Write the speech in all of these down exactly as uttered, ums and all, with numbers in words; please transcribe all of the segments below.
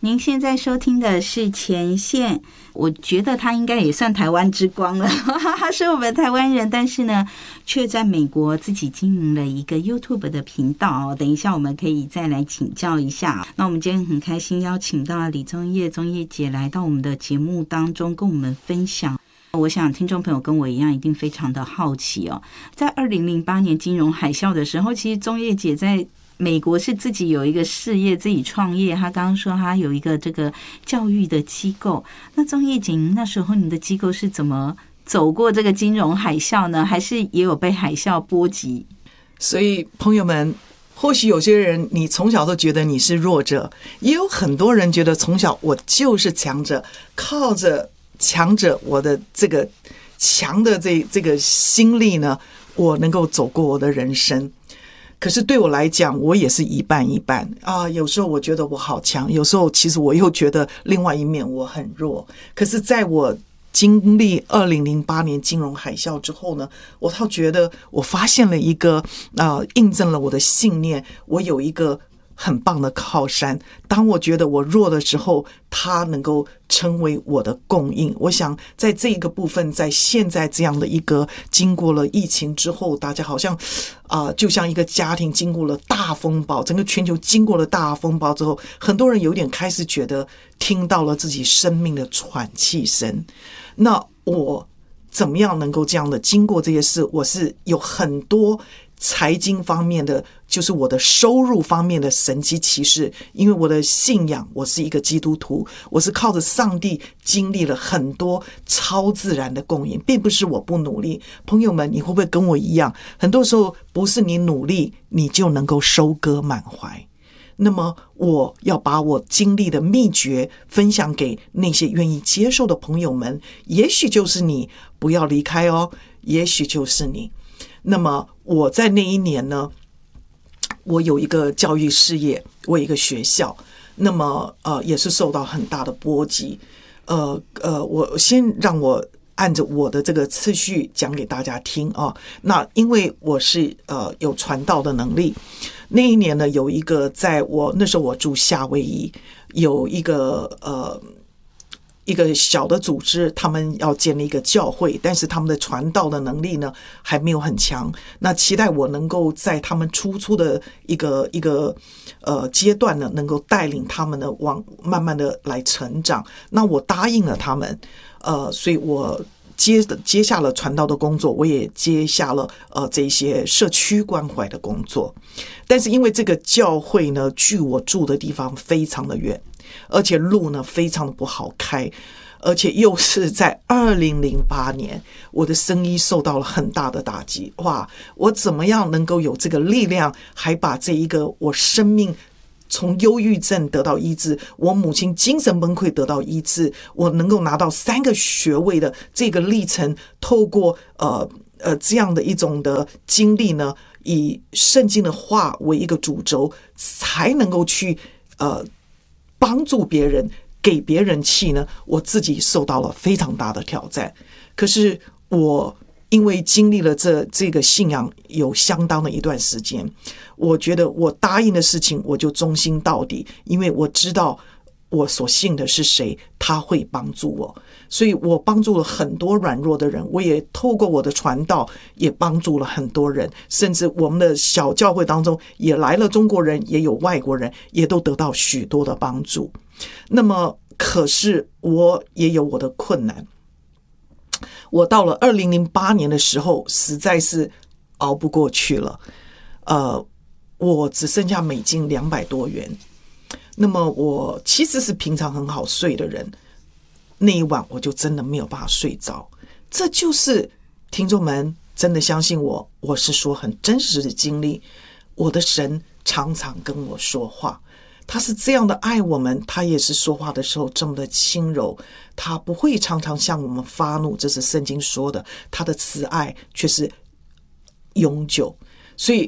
您现在收听的是前线，我觉得他应该也算台湾之光了，他是我们台湾人，但是呢，却在美国自己经营了一个 YouTube 的频道哦。等一下我们可以再来请教一下。那我们今天很开心邀请到了李宗晔宗晔姐来到我们的节目当中，跟我们分享。我想听众朋友跟我一样一定非常的好奇哦，在二零零八年金融海啸的时候，其实宗晔姐在美国是自己有一个事业，自己创业。她刚刚说她有一个这个教育的机构，那宗晔姐那时候你的机构是怎么走过这个金融海啸呢？还是也有被海啸波及？ 所以朋友们，或许有些人你从小都觉得你是弱者，也有很多人觉得从小我就是强者，靠着强者我的这个强的这这个心力呢，我能够走过我的人生。可是对我来讲，我也是一半一半啊。有时候我觉得我好强，有时候其实我又觉得另外一面我很弱。可是在我经历二零零八年金融海啸之后呢，我倒觉得我发现了一个呃，印证了我的信念，我有一个很棒的靠山。当我觉得我弱的时候，它能够成为我的供应。我想在这个部分，在现在这样的一个经过了疫情之后，大家好像啊、呃，就像一个家庭经过了大风暴，整个全球经过了大风暴之后，很多人有点开始觉得听到了自己生命的喘气声。那我怎么样能够这样的经过这些事？我是有很多财经方面的，就是我的收入方面的神奇奇事。因为我的信仰，我是一个基督徒，我是靠着上帝经历了很多超自然的供应，并不是我不努力。朋友们，你会不会跟我一样，很多时候不是你努力你就能够收割满怀？那么我要把我经历的秘诀分享给那些愿意接受的朋友们，也许就是你，不要离开哦，也许就是你。那么我在那一年呢，我有一个教育事业，我有一个学校，那么呃也是受到很大的波及。呃呃，我先让我按着我的这个次序讲给大家听啊。那因为我是呃有传道的能力，那一年呢有一个，在我那时候我住夏威夷，有一个呃。一个小的组织，他们要建立一个教会，但是他们的传道的能力呢还没有很强。那期待我能够在他们初初的一个一个呃阶段呢，能够带领他们呢往慢慢的来成长。那我答应了他们，呃，所以我接接下了传道的工作，我也接下了呃这些社区关怀的工作。但是因为这个教会呢，距我住的地方非常的远，而且路呢非常的不好开，而且又是在二零零八年，我的生意受到了很大的打击。哇，我怎么样能够有这个力量，还把这一个我生命从忧郁症得到医治，我母亲精神崩溃得到医治，我能够拿到三个学位的这个历程，透过呃呃这样的一种的经历呢，以圣经的话为一个主轴，才能够去呃帮助别人，给别人气呢，我自己受到了非常大的挑战。可是我因为经历了这这个信仰有相当的一段时间，我觉得我答应的事情我就忠心到底，因为我知道我所信的是谁，他会帮助我。所以我帮助了很多软弱的人，我也透过我的传道也帮助了很多人，甚至我们的小教会当中也来了中国人，也有外国人，也都得到许多的帮助。那么可是我也有我的困难，我到了二零零八年的时候实在是熬不过去了，呃，我只剩下美金两百多元。那么我其实是平常很好睡的人，那一晚我就真的没有办法睡着。这就是听众们真的相信我，我是说很真实的经历。我的神常常跟我说话，他是这样的爱我们，他也是说话的时候这么的轻柔，他不会常常向我们发怒，这是圣经说的，他的慈爱却是永久。所以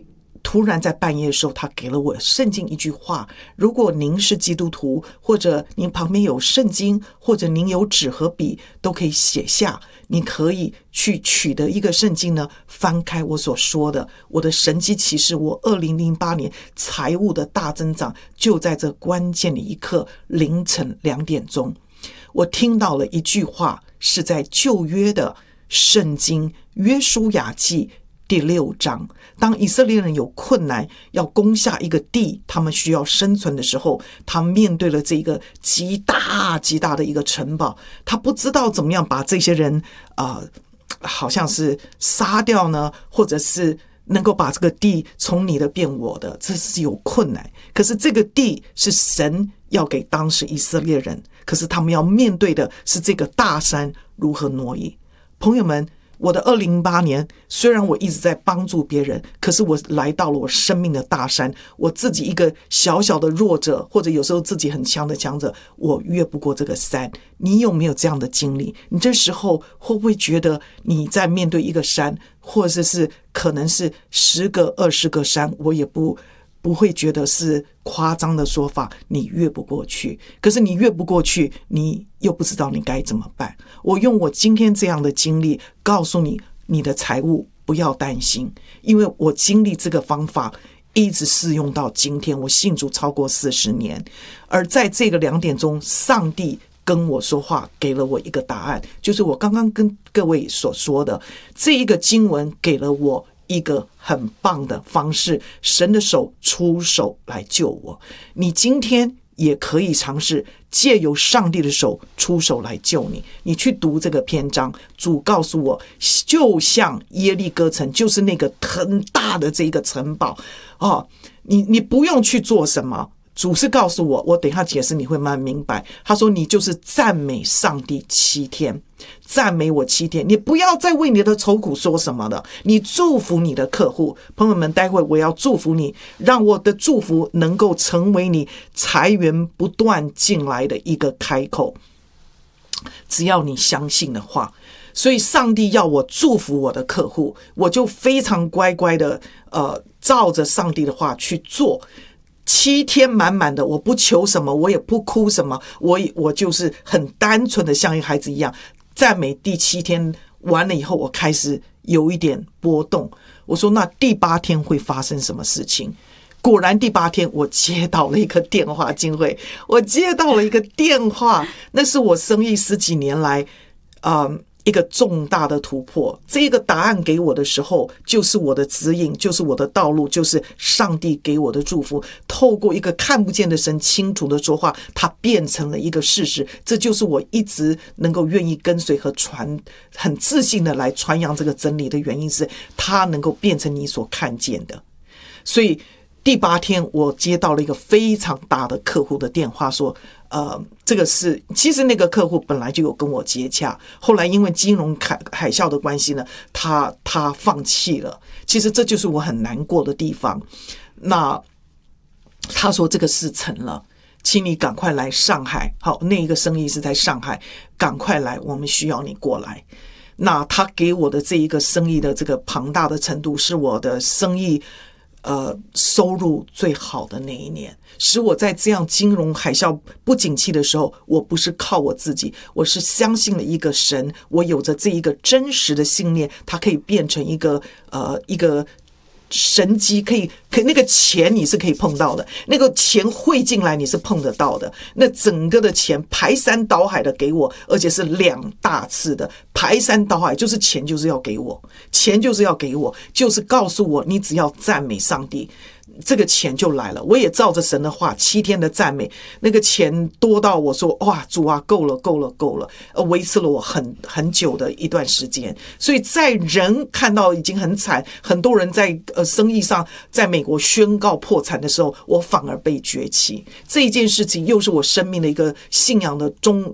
突然在半夜的时候，他给了我圣经一句话，如果您是基督徒，或者您旁边有圣经，或者您有纸和笔，都可以写下，你可以去取得一个圣经呢，翻开我所说的我的神迹奇事，我二零零八年财务的大增长就在这关键的一刻，凌晨两点钟，我听到了一句话，是在旧约的圣经约书亚记第六章，当以色列人有困难要攻下一个地，他们需要生存的时候，他面对了这个极大极大的一个城堡，他不知道怎么样把这些人呃，好像是杀掉呢，或者是能够把这个地从你的变我的，这是有困难。可是这个地是神要给当时以色列人，可是他们要面对的是这个大山如何挪移。朋友们，我的二零零八年，虽然我一直在帮助别人，可是我来到了我生命的大山，我自己一个小小的弱者，或者有时候自己很强的强者，我越不过这个山。你有没有这样的经历？你这时候会不会觉得你在面对一个山，或者是可能是十个二十个山，我也不不会觉得是夸张的说法，你越不过去。可是你越不过去，你又不知道你该怎么办。我用我今天这样的经历告诉你，你的财务不要担心，因为我经历这个方法一直适用到今天，我信主超过四十年。而在这个两点钟，上帝跟我说话，给了我一个答案，就是我刚刚跟各位所说的这一个经文，给了我一个很棒的方式，神的手出手来救我。你今天也可以尝试借由上帝的手出手来救你。你去读这个篇章，主告诉我，就像耶利哥城，就是那个很大的这个城堡哦，你你不用去做什么。主是告诉我，我等一下解释你会慢慢明白。他说你就是赞美上帝七天，赞美我七天，你不要再为你的愁苦说什么了，你祝福你的客户。朋友们，待会我要祝福你，让我的祝福能够成为你财源不断进来的一个开口，只要你相信的话。所以上帝要我祝福我的客户，我就非常乖乖的呃，照着上帝的话去做。七天满满的，我不求什么，我也不哭什么，我我就是很单纯的像一个孩子一样赞美。第七天完了以后，我开始有一点波动，我说那第八天会发生什么事情？果然第八天我接到了一个电话，金慧，我接到了一个电话，那是我生意十几年来嗯一个重大的突破。这个答案给我的时候，就是我的指引，就是我的道路，就是上帝给我的祝福。透过一个看不见的神清楚的说话，它变成了一个事实。这就是我一直能够愿意跟随和传，很自信的来传扬这个真理的原因，是它能够变成你所看见的。所以第八天我接到了一个非常大的客户的电话，说呃，这个是其实那个客户本来就有跟我接洽，后来因为金融海海啸的关系呢，他他放弃了。其实这就是我很难过的地方。那他说这个事成了，请你赶快来上海。好，那一个生意是在上海，赶快来，我们需要你过来。那他给我的这一个生意的这个庞大的程度，是我的生意呃，收入最好的那一年，使我在这样金融海啸不景气的时候，我不是靠我自己，我是相信了一个神，我有着这一个真实的信念，它可以变成一个呃一个神机，可以可那个钱你是可以碰到的，那个钱汇进来你是碰得到的，那整个的钱排山倒海的给我，而且是两大次的排山倒海，就是钱就是要给我，钱就是要给我，就是告诉我你只要赞美上帝，这个钱就来了。我也照着神的话，七天的赞美，那个钱多到我说哇，主啊，够了够了够了，呃，维持了我很很久的一段时间。所以在人看到已经很惨，很多人在呃生意上在美国宣告破产的时候，我反而被崛起。这一件事情又是我生命的一个信仰的中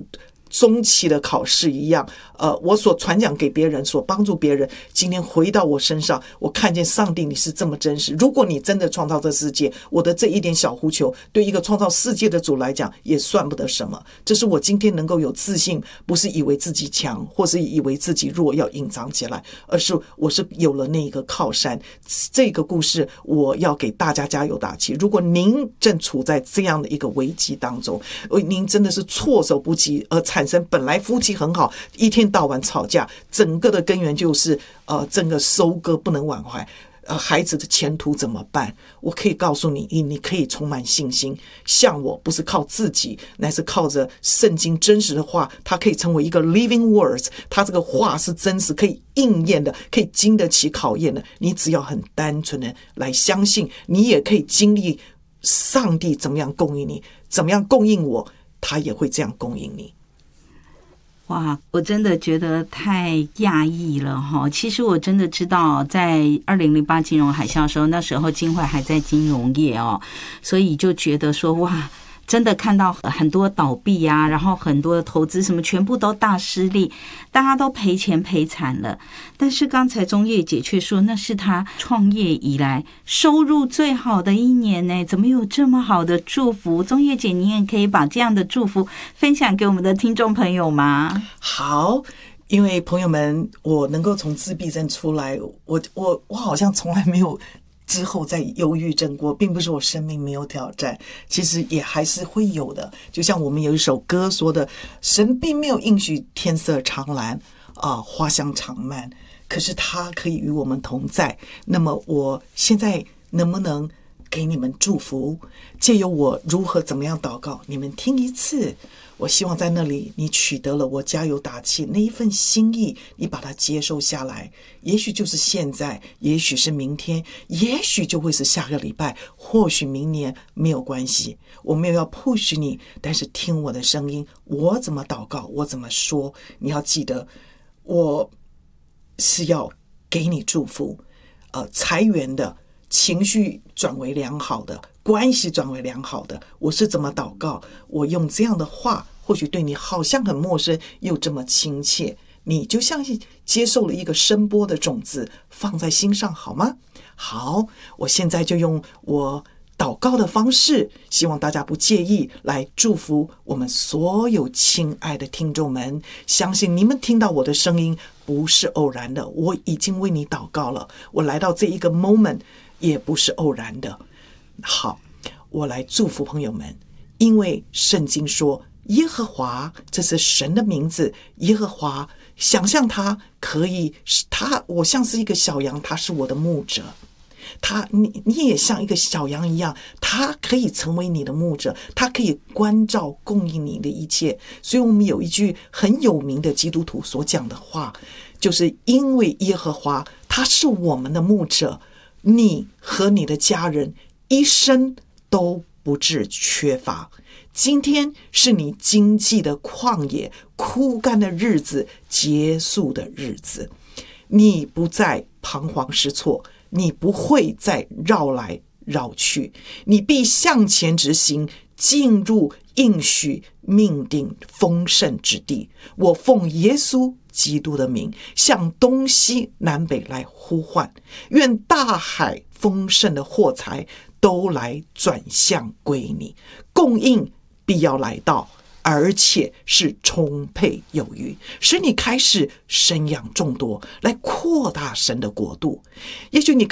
中期的考试一样，呃，我所传讲给别人，所帮助别人，今天回到我身上，我看见上帝你是这么真实。如果你真的创造这世界，我的这一点小呼求，对一个创造世界的主来讲，也算不得什么。这是我今天能够有自信，不是以为自己强，或是以为自己弱要隐藏起来，而是我是有了那个靠山。这个故事我要给大家加油打气。如果您正处在这样的一个危机当中，您真的是措手不及，而产生本来夫妻很好，一天到晚吵架，整个的根源就是呃，整个收割不能挽回。呃，孩子的前途怎么办？我可以告诉你，你可以充满信心。像我不是靠自己，乃是靠着圣经真实的话，它可以成为一个 living words。它这个话是真实，可以应验的，可以经得起考验的。你只要很单纯的来相信，你也可以经历上帝怎么样供应你，怎么样供应我，他也会这样供应你。 哇，我真的觉得太讶异了哈！其实我真的知道，在二零零八金融海啸的时候，那时候金慧还在金融业哦，所以就觉得说哇，真的看到很多倒闭啊，然后很多的投资什么全部都大失利，大家都赔钱赔惨了。但是刚才中叶姐却说那是她创业以来收入最好的一年呢，怎么有这么好的祝福？中叶姐，你也可以把这样的祝福分享给我们的听众朋友吗？ 好，因为朋友们，我能够从自闭症出来，我我我好像从来没有之后再忧郁症过，并不是我生命没有挑战，其实也还是会有的。就像我们有一首歌说的，神并没有应许天色长蓝啊、呃，花香长漫，可是他可以与我们同在。那么我现在能不能给你们祝福？借由我如何怎么样祷告，你们听一次。我希望在那里你取得了我加油打气那一份心意，你把它接受下来。也许就是现在，也许是明天，也许就会是下个礼拜，或许明年，没有关系。我没有要 push 你，但是听我的声音，我怎么祷告，我怎么说，你要记得，我是要给你祝福，呃，财源的，情绪转为良好的，关系转为良好的，我是怎么祷告？我用这样的话，或许对你好像很陌生，又这么亲切，你就像是接受了一个声波的种子，放在心上，好吗？好，我现在就用我祷告的方式，希望大家不介意，来祝福我们所有亲爱的听众们。相信你们听到我的声音不是偶然的，我已经为你祷告了，我来到这一个 moment 也不是偶然的。好，我来祝福朋友们，因为圣经说耶和华，这是神的名字，耶和华，想象他可以，他我像是一个小羊，他是我的牧者，他你你也像一个小羊一样，他可以成为你的牧者，他可以关照供应你的一切。所以我们有一句很有名的基督徒所讲的话，就是因为耶和华他是我们的牧者，你和你的家人一生都不致缺乏。今天是你经济的旷野，枯干的日子结束的日子，你不再彷徨失措，你不会再绕来绕去，你必向前直行，进入应许命定丰盛之地。我奉耶稣基督的名，向东西南北来呼唤，愿大海丰盛的货财都来转向归你，供应必要来到，而且是充沛有余，使你开始生养众多，来扩大神的国度。也许你